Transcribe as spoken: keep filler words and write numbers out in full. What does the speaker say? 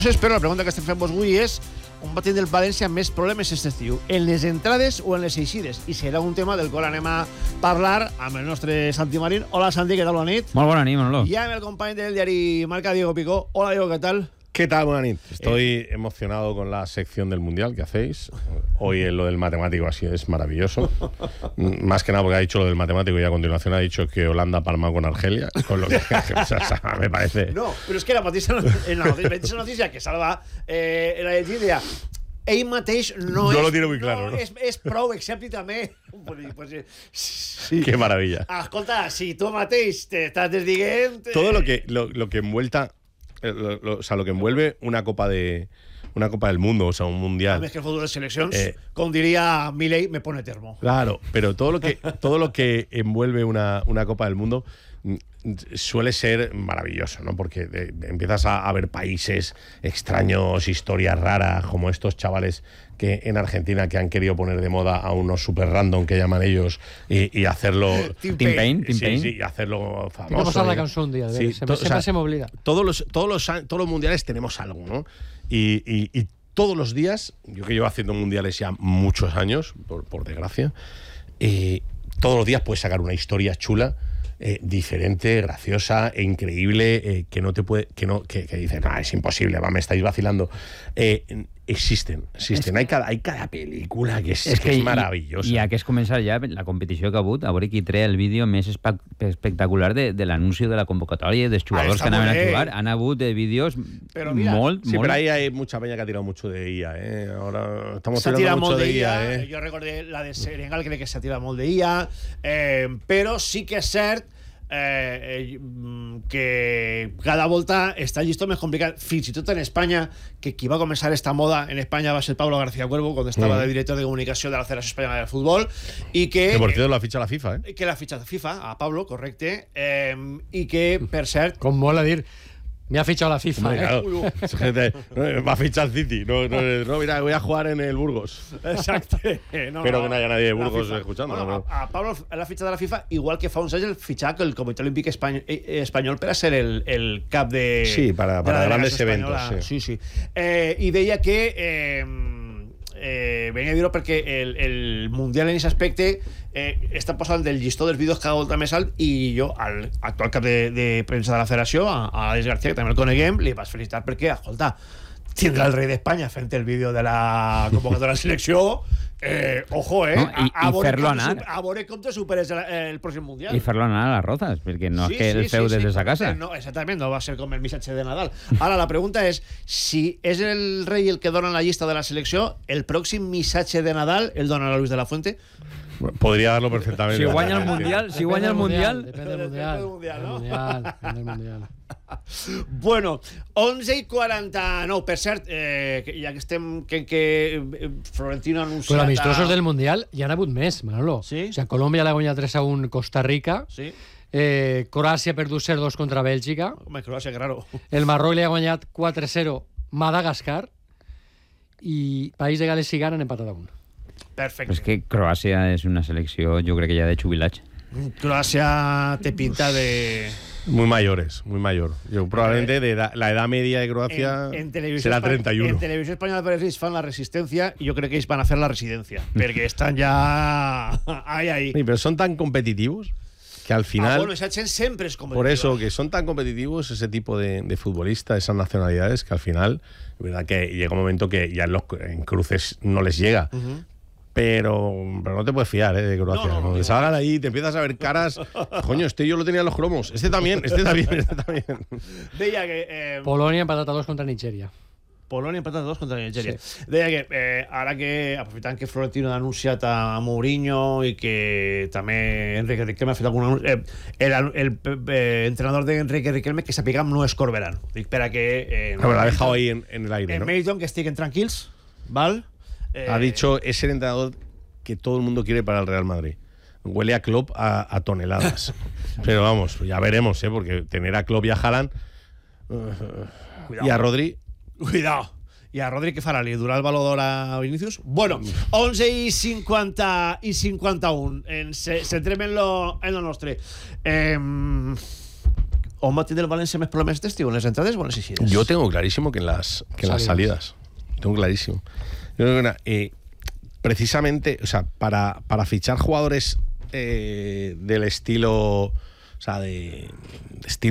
Però la pregunta que estem fent vos avui és on va tindre el València més problemes aquest estiu, en les entrades o en les eixides? I serà un tema del qual anem a parlar amb el nostre Santi Marín. Hola, Santi, què tal? Bona nit. Molt bona nit, Manolo. I amb el company del diari Marca, Diego Picó. Hola, Diego, ¿qué tal? ¿Qué tal? Buenas noches. Estoy eh. emocionado con la sección del Mundial que hacéis. Hoy lo del matemático así es maravilloso. Más que nada porque ha dicho lo del matemático y a continuación ha dicho que Holanda ha palmado con Argelia. Con lo que o sea, me parece... No, pero es que la mateixa, en la mateixa notícia que salva eh, la llegida, ell mateix no, no és, lo tiene muy claro, no, ¿no? És, és prou, accepti també. Pues, sí. Qué maravilla. Escolta, si tu mateix te estás desdiguent... Eh... Todo lo que, lo, lo que envuelta... Lo, lo, o sea, lo que envuelve una copa de una copa del mundo, o sea, un mundial. A més que el fútbol de seleccions, eh, com diria Milei, me pone termo. Claro, pero todo lo que todo lo que envuelve una, una copa del mundo suele ser maravilloso, ¿no? Porque de, de, empiezas a, a ver países extraños, historias raras, como estos chavales que en Argentina que han querido poner de moda a unos super random que llaman ellos y, y hacerlo... Team Pain, Team sí, Pain. Sí, y hacerlo famoso. Tengo que pasar la canción un día, de sí, se to, me, siempre o sea, se me olvida. Todos los, todos, los, todos los mundiales tenemos algo, ¿no? Y, y, y todos los días, yo que llevo haciendo mundiales ya muchos años, por, por desgracia, eh, todos los días puedes sacar una historia chula, Eh, diferente, graciosa e increíble, eh, que no te puede, que no, que, que dices, no, es imposible, va, me estáis vacilando. Eh, existen, existen. Hay cada, hay cada película que es, és que que és meravellosa. I, i que és començar ja la competició que ha hagut, a veure qui trea el vídeo més espe espectacular de, de l'anunci de la convocatòria dels jugadors ah, que anaven bé. a jugar. Han hagut de vídeos pero mira, molt, Sí, molt... pero ahí hay mucha peña que ha tirado mucho de I A, ¿eh? Ahora estamos s'ha tirando tirat mucho molt de d'I A, I A, ¿eh? jo recordé la de Senegal, crec que s'ha tirat molt d'I A, eh, però sí que és cert Eh, eh, que cada volta està el llistó més complicat, fins i tot en Espanya, que qui va començar esta moda en Espanya va ser Pablo García Cuervo, quan estava mm. de director de comunicació de la Federació Espanyola de Futbol, i que... Que por cierto la ficha la FIFA, ¿eh? Que la ficha de FIFA, a Pablo, correcte, eh, i que, per cert... Com mola dir... Me ha fichado la FIFA. Hombre, ¿eh? claro. No, va a fichar el City. No, no, no, mira, voy a jugar en el Burgos. Exacto. No, Espero no, que no haya nadie de Burgos escuchando. Bueno, ¿no? a, a Pablo la ficha de la FIFA, igual que fa uns anys el fitxac el Comitè Olímpic Espany Espanyol per a ser el, el cap de... Sí, para, para grandes eventos. Sí, sí. sí. Eh, I deia que... Eh, Eh, venia a dir-ho perquè el, el Mundial en aquest aspecte eh, està posant del llistó dels vídeos cada volta més alt, i jo, al actual cap de, de premsa de la federació, a, a Alex García, que també el coneguem, li vaig felicitar perquè, escolta, tindrà el rei d'Espanya fent el vídeo de la convocatòria de la selecció, eh, ojo, eh? No, i, a, a i fer-lo anar. A veure com te superes el, el pròxim Mundial. I fer-lo anar a les Rozas, perquè no sí, és que sí, el feu sí, des de sí, sa casa. No, exactament, no va ser com el missatge de Nadal. Ara, la pregunta és, si és el rei el que dona la llista de la selecció, el pròxim missatge de Nadal el dona la Luis de la Fuente? Podría darlo perfectamente. Si guanya el Mundial, si guanya el Mundial... Depende del Mundial. Depende del Mundial, ¿no? Depende del Mundial. Bueno, onze i quaranta-nou. Per cert, eh, que ja que estem... Que, que Florentino ha anunciat... Però amistosos del Mundial hi han hagut més, Manolo. Sí? O sigui, Colòmbia l'ha guanyat tres a un Costa Rica. Sí. Eh, Croàcia ha perdut zero dos contra Bèlgica. Home, Croàcia, que raro. El Marroc li ha guanyat quatre zero Madagascar. I País de Gales i Ghana han empatat a un. Perfecte. És que Croàcia és una selecció, jo crec que ja de jubilats. Croàcia te pinta de... Muy mayores, muy mayor. Yo probablemente de edad, la edad media de Croacia en, en será treinta y uno. En Televisión Española per ells fan la resistencia y yo creo que ells van a hacer la residencia, porque están ya ahí, ahí. Sí, pero son tan competitivos que al final... Ah, bueno, esa gente siempre es competitiva. Por eso, que son tan competitivos ese tipo de, de futbolistas, esas nacionalidades, que al final, es verdad que llega un momento que ya en, los, en cruces no les llega. Uh-huh. Pero, pero no te puedes fiar, ¿eh? De Croacia. No, no, no, Cuando no. salgan ahí te empiezas a ver caras. Coño, este yo lo tenía en los cromos. Este también, este también, este también. Deia que... Eh, Polònia empatat a dos contra Nigèria. Polònia empatat a dos contra Nigèria. Sí. Deia que eh, ara que, aprofitant que Florentino ha anunciat a Mourinho i que també Enrique Riquelme ha fet algun anunci, eh, el, el eh, entrenador de Enrique Riquelme, que sapiguem no és Corberán. Dic per a que... Eh, No, pero lo ha dejado ahí en, en el aire, en ¿no? Meriton, que estiguen tranquils, val? Eh, Ha dicho, es el entrenador que todo el mundo quiere para el Real Madrid. Huele a Klopp a, a toneladas. Pero vamos, ya veremos, ¿eh? Porque tener a Klopp y a Haaland uh, y a Rodri... Cuidado. I a Rodri, què farà? Li durà el valor d'or a Vinícius? Bueno, onze i cinquanta i cinquanta-un. Ens centrem en lo, en lo nostre. Eh, on va tindre el València més problemes d'estiu, en les entrades o en les eixides? Yo tengo clarísimo que en las, que en las salidas. Tengo clarísimo. Yo creo que, eh, precisamente, o sea, para, para fichar jugadores eh, del estilo, o sea, de, de estilo